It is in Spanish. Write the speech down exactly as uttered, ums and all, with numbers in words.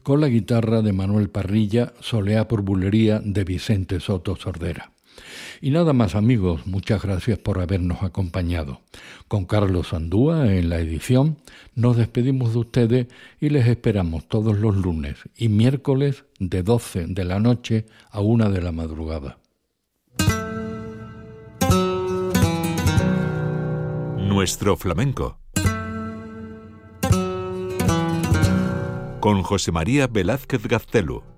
con la guitarra de Manuel Parrilla, Soleá por bulería de Vicente Soto Sordera. Y nada más, amigos, muchas gracias por habernos acompañado. Con Carlos Andúa en la edición, nos despedimos de ustedes y les esperamos todos los lunes y miércoles de doce de la noche a una de la madrugada. Nuestro flamenco. Con José María Velázquez Gaztelu.